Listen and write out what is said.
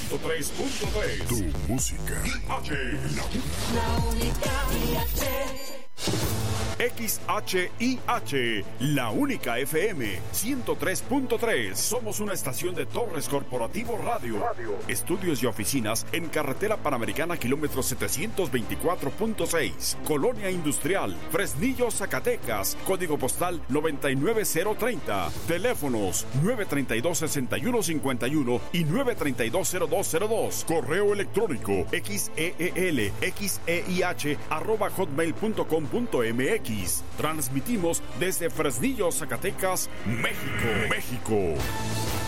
103.3. Tu música. La única XHIH, la única FM 103.3. Somos una estación de Torres Corporativo Radio. Estudios y oficinas en Carretera Panamericana, kilómetro 724.6. Colonia Industrial, Fresnillo, Zacatecas. Código postal 99030. Teléfonos 932-6151 y 932-0202. Correo electrónico xeelxeih@hotmail.com.mx. Transmitimos desde Fresnillo, Zacatecas, México.